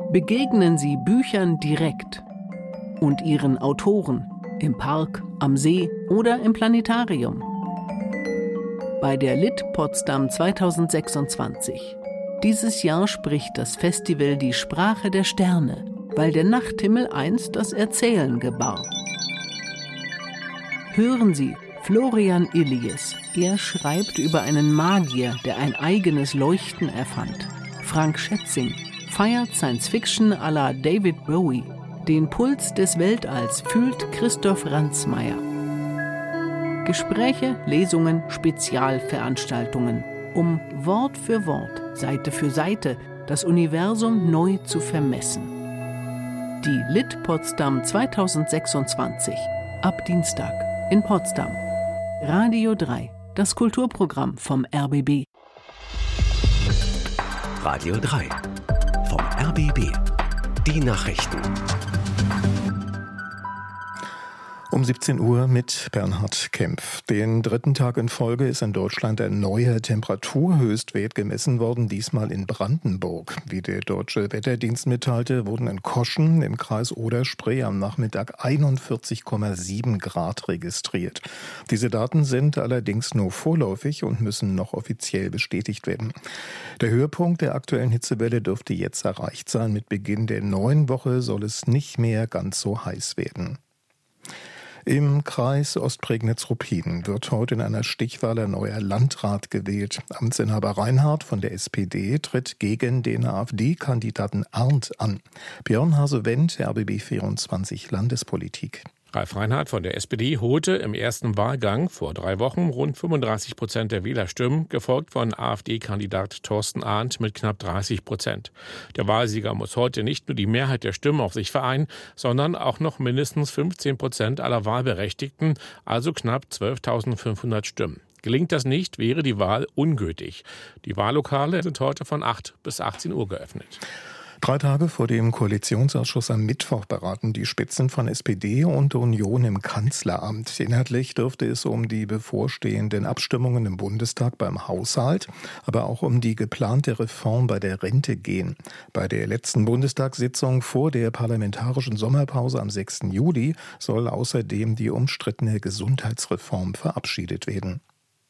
Begegnen Sie Büchern direkt und ihren Autoren im Park, am See oder im Planetarium. Bei der Lit Potsdam 2026. Dieses Jahr spricht das Festival die Sprache der Sterne, weil der Nachthimmel einst das Erzählen gebar. Hören Sie Florian Illies. Er schreibt über einen Magier, der ein eigenes Leuchten erfand. Frank Schätzing feiert Science-Fiction à la David Bowie. Den Puls des Weltalls fühlt Christoph Ransmayr. Gespräche, Lesungen, Spezialveranstaltungen. Um Wort für Wort, Seite für Seite, das Universum neu zu vermessen. Die Lit Potsdam 2026. Ab Dienstag in Potsdam. Radio 3, das Kulturprogramm vom RBB. Radio 3 vom RBB. Die Nachrichten. Um 17 Uhr mit Bernhard Kempf. Den dritten Tag in Folge ist in Deutschland ein neuer Temperaturhöchstwert gemessen worden, diesmal in Brandenburg. Wie der Deutsche Wetterdienst mitteilte, wurden in Koschen im Kreis Oder-Spree am Nachmittag 41,7 Grad registriert. Diese Daten sind allerdings nur vorläufig und müssen noch offiziell bestätigt werden. Der Höhepunkt der aktuellen Hitzewelle dürfte jetzt erreicht sein. Mit Beginn der neuen Woche soll es nicht mehr ganz so heiß werden. Im Kreis Ostprignitz-Ruppin wird heute in einer Stichwahl ein neuer Landrat gewählt. Amtsinhaber Reinhardt von der SPD tritt gegen den AfD-Kandidaten Arndt an. Björn Hase-Wendt, RBB 24 Landespolitik. Ralf Reinhardt von der SPD holte im ersten Wahlgang vor 3 Wochen rund 35% der Wählerstimmen, gefolgt von AfD-Kandidat Thorsten Arndt mit knapp 30%. Der Wahlsieger muss heute nicht nur die Mehrheit der Stimmen auf sich vereinen, sondern auch noch mindestens 15% aller Wahlberechtigten, also knapp 12.500 Stimmen. Gelingt das nicht, wäre die Wahl ungültig. Die Wahllokale sind heute von 8 bis 18 Uhr geöffnet. 3 Tage vor dem Koalitionsausschuss am Mittwoch beraten die Spitzen von SPD und Union im Kanzleramt. Inhaltlich dürfte es um die bevorstehenden Abstimmungen im Bundestag beim Haushalt, aber auch um die geplante Reform bei der Rente gehen. Bei der letzten Bundestagssitzung vor der parlamentarischen Sommerpause am 6. Juli soll außerdem die umstrittene Gesundheitsreform verabschiedet werden.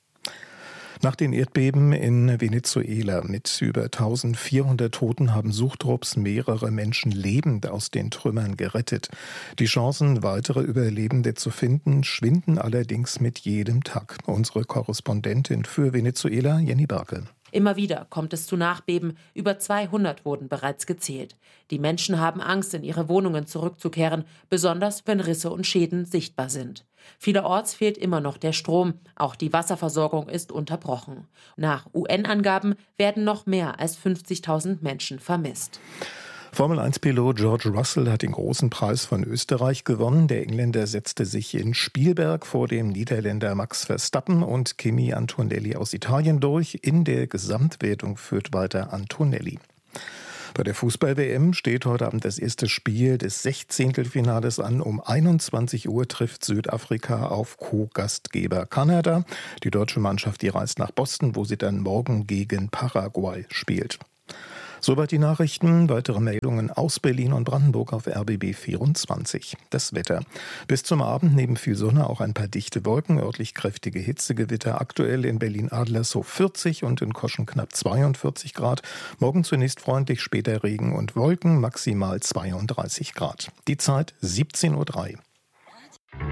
Nach den Erdbeben in Venezuela mit über 1400 Toten haben Suchtrupps mehrere Menschen lebend aus den Trümmern gerettet. Die Chancen, weitere Überlebende zu finden, schwinden allerdings mit jedem Tag. Unsere Korrespondentin für Venezuela, Jenny Berkel. Immer wieder kommt es zu Nachbeben. Über 200 wurden bereits gezählt. Die Menschen haben Angst, in ihre Wohnungen zurückzukehren, besonders wenn Risse und Schäden sichtbar sind. Vielerorts fehlt immer noch der Strom. Auch die Wasserversorgung ist unterbrochen. Nach UN-Angaben werden noch mehr als 50.000 Menschen vermisst. Formel-1-Pilot George Russell hat den großen Preis von Österreich gewonnen. Der Engländer setzte sich in Spielberg vor dem Niederländer Max Verstappen und Kimi Antonelli aus Italien durch. In der Gesamtwertung führt weiter Antonelli. Bei der Fußball-WM steht heute Abend das erste Spiel des 16. an. Um 21 Uhr trifft Südafrika auf Co-Gastgeber Kanada. Die deutsche Mannschaft, die reist nach Boston, wo sie dann morgen gegen Paraguay spielt. Soweit die Nachrichten. Weitere Meldungen aus Berlin und Brandenburg auf RBB 24. Das Wetter. Bis zum Abend neben viel Sonne auch ein paar dichte Wolken, örtlich kräftige Hitzegewitter. Aktuell in Berlin-Adlershof 40 und in Koschen knapp 42 Grad. Morgen zunächst freundlich, später Regen und Wolken, maximal 32 Grad. Die Zeit 17:03 Uhr.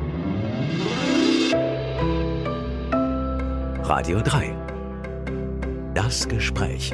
Radio 3. Das Gespräch.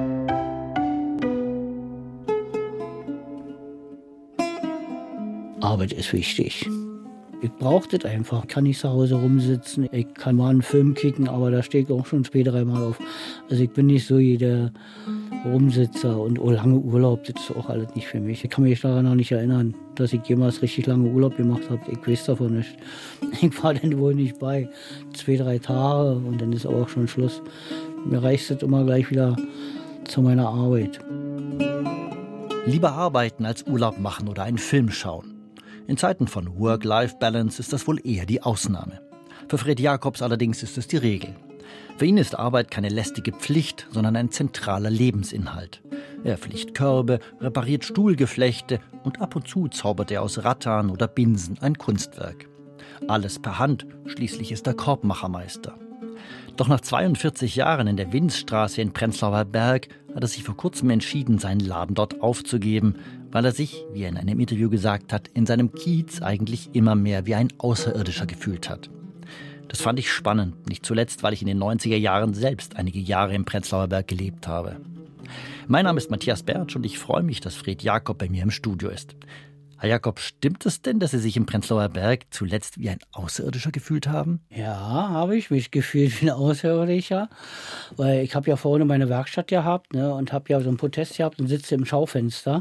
Arbeit ist wichtig. Ich brauche das einfach. Ich kann nicht zu Hause rumsitzen. Ich kann mal einen Film kicken, aber da stehe ich auch schon 2-3 Mal auf. Also ich bin nicht so jeder Rumsitzer und lange Urlaub, das ist auch alles nicht für mich. Ich kann mich daran noch nicht erinnern, dass ich jemals richtig lange Urlaub gemacht habe. Ich weiß davon nicht. Ich fahre dann wohl nicht bei 2-3 Tage und dann ist auch schon Schluss. Mir reicht es immer gleich wieder zu meiner Arbeit. Lieber arbeiten als Urlaub machen oder einen Film schauen. In Zeiten von Work-Life-Balance ist das wohl eher die Ausnahme. Für Fred Jakobs allerdings ist es die Regel. Für ihn ist Arbeit keine lästige Pflicht, sondern ein zentraler Lebensinhalt. Er flicht Körbe, repariert Stuhlgeflechte und ab und zu zaubert er aus Rattan oder Binsen ein Kunstwerk. Alles per Hand, schließlich ist er Korbmachermeister. Doch nach 42 Jahren in der Winzstraße in Prenzlauer Berg hat er sich vor kurzem entschieden, seinen Laden dort aufzugeben, weil er sich, wie er in einem Interview gesagt hat, in seinem Kiez eigentlich immer mehr wie ein Außerirdischer gefühlt hat. Das fand ich spannend, nicht zuletzt, weil ich in den 90er Jahren selbst einige Jahre im Prenzlauer Berg gelebt habe. Mein Name ist Matthias Bertsch und ich freue mich, dass Fred Jakob bei mir im Studio ist. Herr Jakob, stimmt es denn, dass Sie sich im Prenzlauer Berg zuletzt wie ein Außerirdischer gefühlt haben? Ja, habe ich mich gefühlt wie ein Außerirdischer, weil ich habe ja vorne meine Werkstatt gehabt, ne, und habe ja so einen Protest gehabt und sitze im Schaufenster.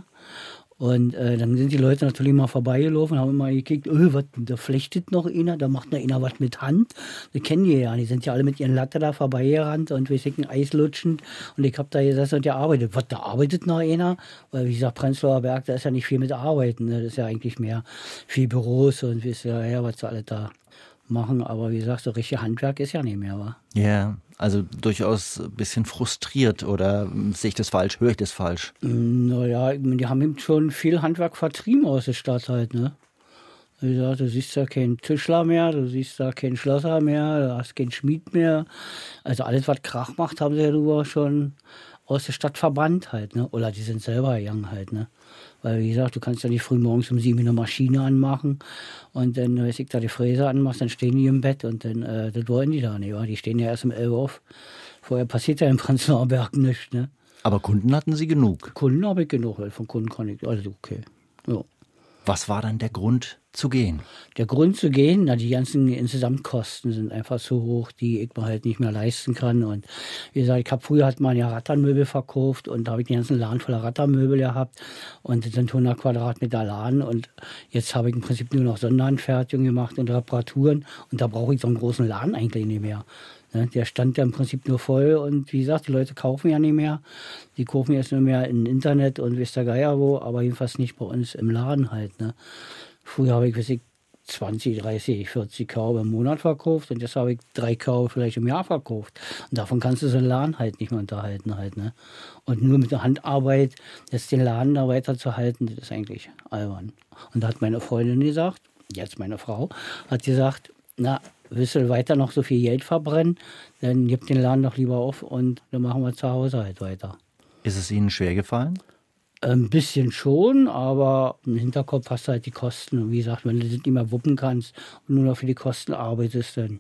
Und dann sind die Leute natürlich mal vorbeigelaufen, haben immer gekickt, was, da flechtet noch einer, da macht noch einer was mit Hand. Das kennen die ja, die sind ja alle mit ihren Latte da vorbeigerannt und wir sind Eis lutschend. Und ich habe da gesessen und gearbeitet. Was, da arbeitet noch einer? Weil wie gesagt, Prenzlauer Berg, da ist ja nicht viel mit Arbeiten, ne? Das ist ja eigentlich mehr viel Büros und wisst ihr ja, was sie alle da machen. Aber wie gesagt, so richtig Handwerk ist ja nicht mehr, wa? Ja, also durchaus ein bisschen frustriert, oder sehe ich das falsch, höre ich das falsch? Naja, die haben eben schon viel Handwerk vertrieben aus der Stadt halt, ne? Wie gesagt, du siehst da keinen Tischler mehr, du siehst da keinen Schlosser mehr, du hast keinen Schmied mehr. Also alles, was Krach macht, haben sie ja nur schon aus der Stadt verbannt halt, ne? Oder die sind selber gegangen halt, ne? Weil, wie gesagt, du kannst ja nicht früh morgens um 7 Uhr eine Maschine anmachen und dann, weiß ich, da die Fräse anmachst, dann stehen die im Bett und dann, das wollen die da nicht, wa? Die stehen ja erst um 11 Uhr auf. Vorher passiert ja im Prenzlauer Berg nichts, ne? Aber Kunden hatten Sie genug? Kunden habe ich genug, weil von Kunden kann ich, also okay, ja. Was war dann der Grund zu gehen? Der Grund zu gehen, na, die ganzen Insgesamtkosten sind einfach so hoch, die ich mir halt nicht mehr leisten kann. Und wie gesagt, ich habe früher halt mal ja Rattanmöbel verkauft und da habe ich den ganzen Laden voller Rattanmöbel gehabt. Und das sind 100 Quadratmeter Laden. Und jetzt habe ich im Prinzip nur noch Sonderanfertigung gemacht und Reparaturen. Und da brauche ich so einen großen Laden eigentlich nicht mehr. Der stand ja im Prinzip nur voll und wie gesagt, die Leute kaufen ja nicht mehr. Die kaufen jetzt nur mehr im Internet und wisst der Geier wo, aber jedenfalls nicht bei uns im Laden halt. Ne? Früher habe ich, weiß ich, 20, 30, 40 Körbe im Monat verkauft und jetzt habe ich 3 Körbe vielleicht im Jahr verkauft. Und davon kannst du so einen Laden halt nicht mehr unterhalten halt. Ne? Und nur mit der Handarbeit jetzt den Laden da weiterzuhalten, das ist eigentlich albern. Und da hat meine Freundin gesagt, jetzt meine Frau, hat gesagt, na, willst du weiter noch so viel Geld verbrennen, dann gib den Laden doch lieber auf und dann machen wir zu Hause halt weiter. Ist es Ihnen schwer gefallen? Ein bisschen schon, aber im Hinterkopf hast du halt die Kosten. Und wie gesagt, wenn du das nicht mehr wuppen kannst und nur noch für die Kosten arbeitest, dann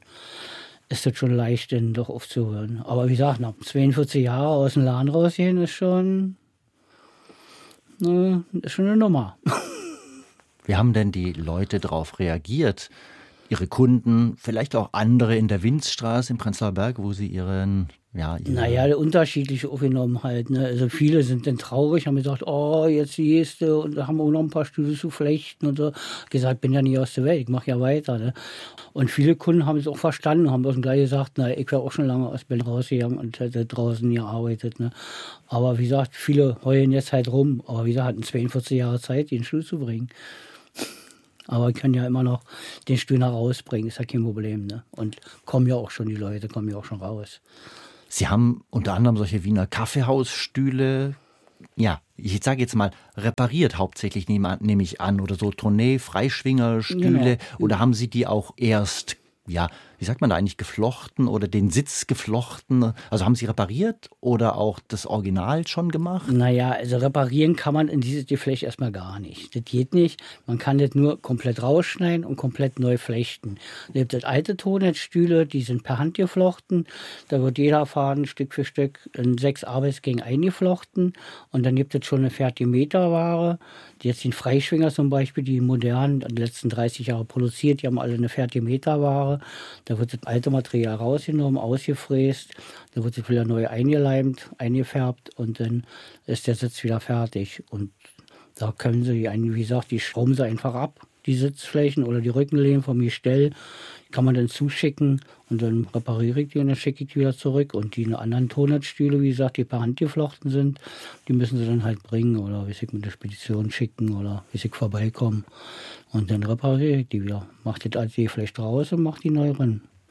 ist das schon leicht, dann doch aufzuhören. Aber wie gesagt, nach 42 Jahren aus dem Laden rausgehen ist schon eine Nummer. Wie haben denn die Leute darauf reagiert? Ihre Kunden, vielleicht auch andere in der Winzstraße in Prenzlauer Berg, wo Sie Naja, unterschiedlich aufgenommen halt. Ne? Also viele sind dann traurig, haben gesagt, oh, jetzt gehst du und da haben wir auch noch ein paar Stühle zu flechten und so. Gesagt, bin ja nicht aus der Welt, ich mache ja weiter. Ne? Und viele Kunden haben es auch verstanden, haben auch gleich gesagt, na, ich wäre auch schon lange aus Berlin rausgegangen und hätte draußen gearbeitet. Ne? Aber wie gesagt, viele heulen jetzt halt rum. Aber wie gesagt, hatten 42 Jahre Zeit, den Stuhl zu bringen. Aber ich kann ja immer noch den Stuhl nach rausbringen, ist ja kein Problem. Ne? Und kommen ja auch schon die Leute, kommen ja auch schon raus. Sie haben unter anderem solche Wiener Kaffeehausstühle, ja, ich sage jetzt mal, repariert hauptsächlich, nehme ich an, oder so Tournee-Freischwingerstühle. Genau. Oder haben Sie die auch erst, ja, wie sagt man da eigentlich, geflochten oder den Sitz geflochten? Also haben Sie repariert oder auch das Original schon gemacht? Naja, also reparieren kann man in dieses Geflecht erstmal gar nicht. Das geht nicht. Man kann das nur komplett rausschneiden und komplett neu flechten. Es gibt das alte Tonnetzstühle, die sind per Hand geflochten. Da wird jeder Faden Stück für Stück in 6 Arbeitsgängen eingeflochten. Und dann gibt es schon eine fertige Meterware. Jetzt den Freischwinger zum Beispiel, die modernen, die letzten 30 Jahre produziert, die haben alle eine fertige Meterware. Da wird das alte Material rausgenommen, ausgefräst, dann wird es wieder neu eingeleimt, eingefärbt und dann ist der Sitz wieder fertig. Und da können Sie, wie gesagt, die schrauben Sie einfach ab, die Sitzflächen oder die Rückenlehnen vom Gestell, kann man dann zuschicken und dann repariere ich die und dann schicke ich die wieder zurück. Und die anderen Tonnetzstühle, wie gesagt, die per Hand geflochten sind, die müssen Sie dann halt bringen oder wie ich mit der Spedition schicken oder wie ich vorbeikommen. Und dann repariere ich die wieder. Mache das alte Geflecht raus und mache die neu rein.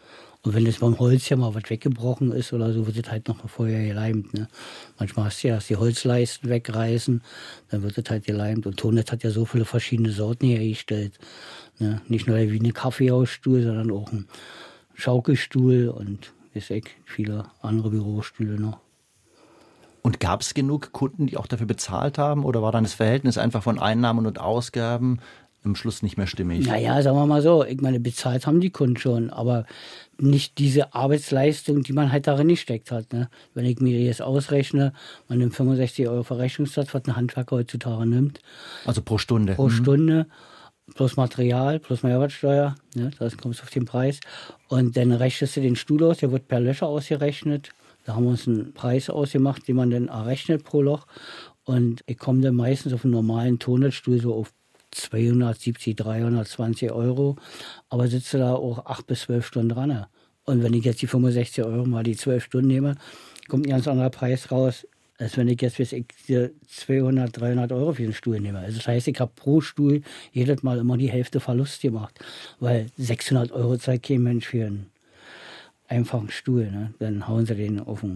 Und wenn das beim Holz ja mal was weggebrochen ist oder so, wird es halt noch vorher geleimt. Ne? Manchmal hast du ja, dass die Holzleisten wegreißen, dann wird es halt geleimt. Und Tonnet hat ja so viele verschiedene Sorten hergestellt. Ne? Nicht nur wie eine Kaffeehausstuhl, sondern auch ein Schaukelstuhl und viele andere Bürostühle noch. Und gab es genug Kunden, die auch dafür bezahlt haben? Oder war dann das Verhältnis einfach von Einnahmen und Ausgaben am Schluss nicht mehr stimmig? Naja, sagen wir mal so, ich meine, bezahlt haben die Kunden schon, aber nicht diese Arbeitsleistung, die man halt darin gesteckt hat. Ne? Wenn ich mir jetzt ausrechne, man nimmt 65 € Verrechnungssatz, was ein Handwerker heutzutage nimmt. Also pro Stunde? Pro Stunde, plus Material, plus Mehrwertsteuer, ne? Das kommt auf den Preis. Und dann rechnest du den Stuhl aus, der wird per Löcher ausgerechnet. Da haben wir uns einen Preis ausgemacht, den man dann errechnet pro Loch. Und ich komme dann meistens auf einen normalen Tonnettstuhl so auf 270, 320 €, aber sitze da auch 8 bis 12 Stunden dran. Und wenn ich jetzt die 65 € mal die 12 Stunden nehme, kommt ein ganz anderer Preis raus, als wenn ich jetzt 200, 300 € für den Stuhl nehme. Also das heißt, ich habe pro Stuhl jedes Mal immer die Hälfte Verlust gemacht, weil 600 € zahlt kein Mensch für einen einfachen Stuhl. Ne? Dann hauen sie den auf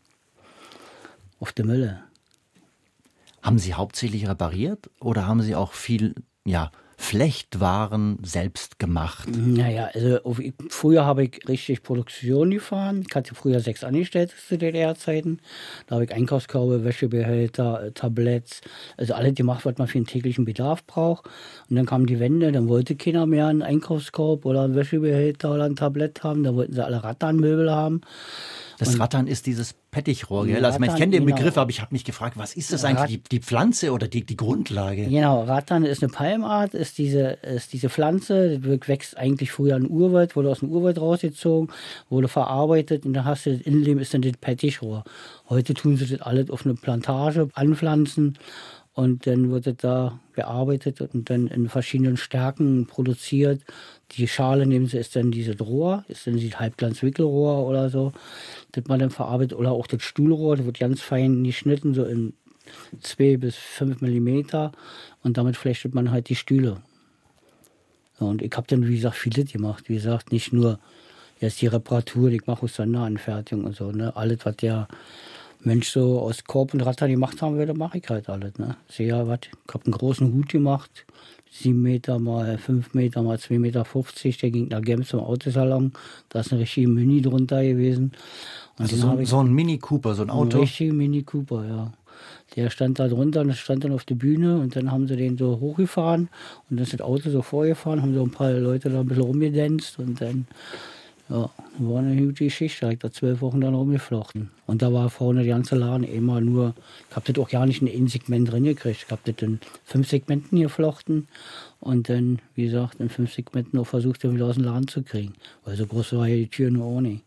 die Mülle. Haben Sie hauptsächlich repariert oder haben Sie auch viel Flechtwaren selbst gemacht? Naja, also früher habe ich richtig Produktion gefahren. Ich hatte früher 6 Angestellte zu DDR-Zeiten. Da habe ich Einkaufskörbe, Wäschebehälter, Tabletts, also alles gemacht, was man für den täglichen Bedarf braucht. Und dann kam die Wende, dann wollte keiner mehr einen Einkaufskorb oder einen Wäschebehälter oder ein Tablett haben. Da wollten sie alle Rattanmöbel haben. Das Rattan ist dieses Pettichrohr, gell? Also ich kenne den Begriff, aber ich habe mich gefragt, was ist das eigentlich, die Pflanze oder die Grundlage? Genau, Rattan ist eine Palmart, ist diese Pflanze, die wächst eigentlich früher im Urwald, wurde aus dem Urwald rausgezogen, wurde verarbeitet und dann hast du das Innenleben, ist dann das Pettichrohr. Heute tun sie das alles auf eine Plantage anpflanzen und dann wird es da bearbeitet und dann in verschiedenen Stärken produziert. Die Schale nehmen sie, ist dann dieses Rohr, ist dann dieses Halbglanzwickelrohr oder so, das man dann verarbeitet. Oder auch das Stuhlrohr, das wird ganz fein geschnitten, so in 2 bis 5 Millimeter. Und damit flechtet man halt die Stühle. Ja, und ich habe dann, wie gesagt, vieles gemacht. Wie gesagt, nicht nur jetzt die Reparatur, ich mache auch Sonderanfertigung und so. Ne? Alles, was der Mensch so aus Korb und Rattan gemacht haben würde, mache ich halt alles. Ne? Ich habe einen großen Hut gemacht. 7 Meter mal 5 Meter mal 2,50 Meter. Der ging nach Genf zum Autosalon. Da ist ein richtiger Mini drunter gewesen. Und also so ein Mini Cooper, so ein Auto? Ein richtiger Mini Cooper, ja. Der stand da drunter und stand dann auf der Bühne und dann haben sie den so hochgefahren und dann ist das Auto so vorgefahren, haben so ein paar Leute da ein bisschen rumgedanzt und dann war eine gute Geschichte. Da habe ich da 12 Wochen dann rumgeflochten. Und da war vorne der ganze Laden immer nur, ich habe das auch gar nicht in ein Segment drin gekriegt. Ich habe das in 5 Segmenten geflochten und dann, wie gesagt, in 5 Segmenten auch versucht, den wieder aus dem Laden zu kriegen. Weil so groß war ja die Tür nur auch nicht.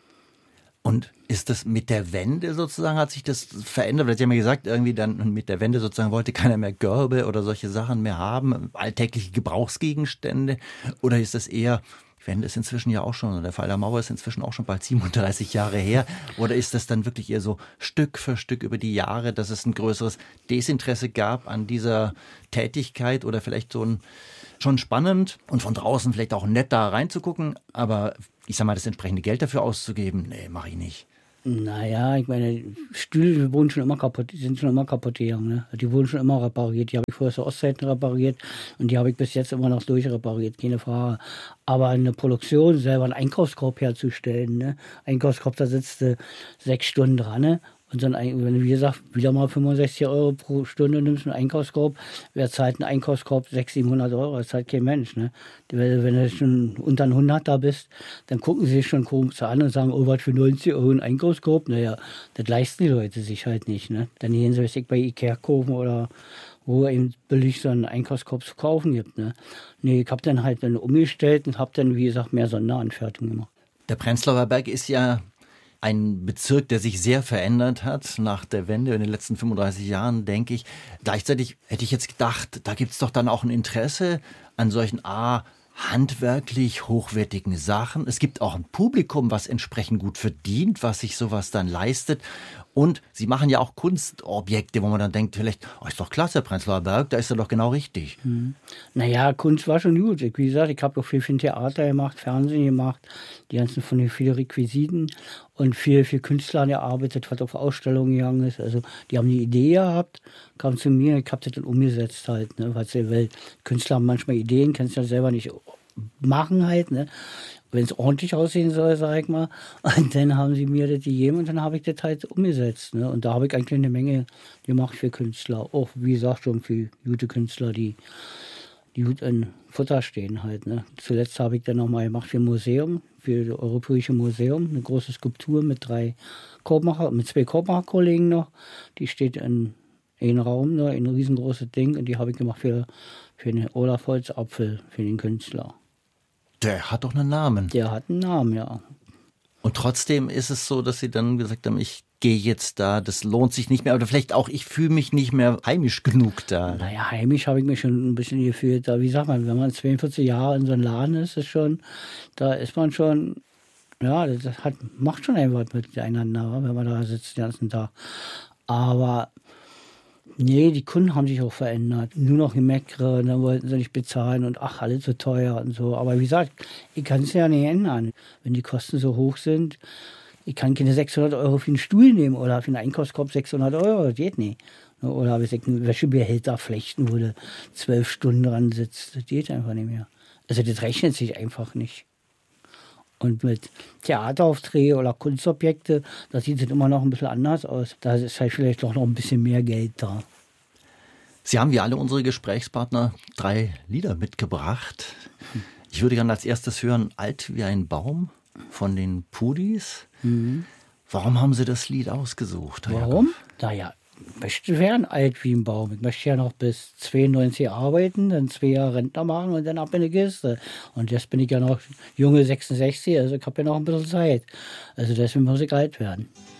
Und ist das mit der Wende sozusagen, hat sich das verändert? Weil Sie haben ja gesagt, irgendwie dann mit der Wende sozusagen wollte keiner mehr Körbe oder solche Sachen mehr haben, alltägliche Gebrauchsgegenstände. Oder ist das eher, die Wende ist inzwischen ja auch schon, der Fall der Mauer ist inzwischen auch schon bald 37 Jahre her. Oder ist das dann wirklich eher so Stück für Stück über die Jahre, dass es ein größeres Desinteresse gab an dieser Tätigkeit oder vielleicht so ein, schon spannend und von draußen vielleicht auch nett da reinzugucken, aber ich sag mal, das entsprechende Geld dafür auszugeben, nee, mache ich nicht. Naja, ich meine, Stühle wurden schon immer kaputt, sind schon immer kaputt gegangen. Ne? Die wurden schon immer repariert. Die habe ich vorher zur Ostzeiten repariert und die habe ich bis jetzt immer noch durchrepariert, keine Frage. Aber eine Produktion, selber einen Einkaufskorb herzustellen, ne? Einkaufskorb, da sitzt du 6 Stunden dran, ne? Und dann, wenn du, wie gesagt, wieder mal 65 € pro Stunde nimmst, einen Einkaufskorb, wer zahlt einen Einkaufskorb 600, 700 €? Das zahlt kein Mensch. Ne? Wenn du schon unter 100 da bist, dann gucken sie sich schon komisch an und sagen, oh, was für 90 € ein Einkaufskorb? Naja, das leisten die Leute sich halt nicht. Ne? Dann gehen sie sich bei Ikea kaufen oder wo eben billig so einen Einkaufskorb zu kaufen gibt. Ne? Nee, ich habe dann halt umgestellt und habe dann, wie gesagt, mehr Sonderanfertigung gemacht. Der Prenzlauer Berg ist ja ein Bezirk, der sich sehr verändert hat nach der Wende in den letzten 35 Jahren, denke ich. Gleichzeitig hätte ich jetzt gedacht, da gibt es doch dann auch ein Interesse an solchen handwerklich hochwertigen Sachen. Es gibt auch ein Publikum, was entsprechend gut verdient, was sich sowas dann leistet. Und Sie machen ja auch Kunstobjekte, wo man dann denkt, vielleicht, oh, ist doch klasse, Prenzlauer Berg, da ist er doch genau richtig. Naja, Kunst war schon gut. Wie gesagt, ich habe auch viel für ein Theater gemacht, Fernsehen gemacht, die ganzen von den vielen Requisiten und viel für Künstler gearbeitet, was auf Ausstellungen gegangen ist. Also die haben die Idee gehabt, kamen zu mir, ich habe das dann umgesetzt halt. Ne? Weil Künstler haben manchmal Ideen, kannst du ja selber nicht machen halt, ne? Wenn es ordentlich aussehen soll, sag ich mal. Und dann haben sie mir das gegeben und dann habe ich das halt umgesetzt. Ne? Und da habe ich eigentlich eine Menge gemacht für Künstler. Auch, wie gesagt, schon für gute Künstler, die gut in Futter stehen halt. Ne? Zuletzt habe ich dann nochmal gemacht für ein Museum, für das Europäische Museum, eine große Skulptur mit zwei Korbmacher-Kollegen noch. Die steht in einem Raum, ne? Ein riesengroßes Ding. Und die habe ich gemacht für den Olaf Holzapfel, für den Künstler. Der hat doch einen Namen. Der hat einen Namen, ja. Und trotzdem ist es so, dass Sie dann gesagt haben, ich gehe jetzt da, das lohnt sich nicht mehr. Oder vielleicht auch, ich fühle mich nicht mehr heimisch genug da. Naja, heimisch habe ich mich schon ein bisschen gefühlt. Da, wie sagt man, wenn man 42 Jahre in so einem Laden ist, da ist man schon, ja, macht schon etwas miteinander, wenn man da sitzt den ganzen Tag. Aber nee, die Kunden haben sich auch verändert. Nur noch Gemeckere, dann wollten sie nicht bezahlen und ach, alles so teuer und so. Aber wie gesagt, ich kann es ja nicht ändern. Wenn die Kosten so hoch sind, ich kann keine 600 € für einen Stuhl nehmen oder für einen Einkaufskorb 600 €, das geht nicht. Oder wenn ich einen Wäschebehälter flechten, wo du 12 Stunden dran sitzt, das geht einfach nicht mehr. Also das rechnet sich einfach nicht. Und mit Theateraufträge oder Kunstobjekte, da sieht es immer noch ein bisschen anders aus. Da ist halt vielleicht doch noch ein bisschen mehr Geld da. Sie haben wie alle unsere Gesprächspartner 3 Lieder mitgebracht. Ich würde gerne als erstes hören, Alt wie ein Baum von den Pudis. Warum haben Sie das Lied ausgesucht? Warum? Naja, ich möchte werden alt wie ein Baum. Ich möchte ja noch bis 92 arbeiten, dann 2 Jahre Rentner machen und dann ab in die Kiste. Und jetzt bin ich ja noch junge 66, also ich habe ja noch ein bisschen Zeit. Also deswegen muss ich alt werden.